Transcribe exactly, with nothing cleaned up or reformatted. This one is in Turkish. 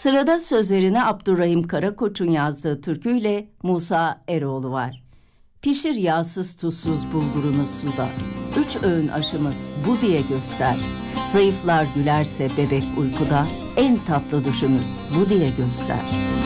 Sırada sözlerine Abdurrahim Karakoç'un yazdığı türküyle Musa Eroğlu var. Pişir yağsız tuzsuz bulgurunu suda, üç öğün aşımız bu diye göster. Zayıflar gülerse bebek uykuda, en tatlı düşümüz bu diye göster.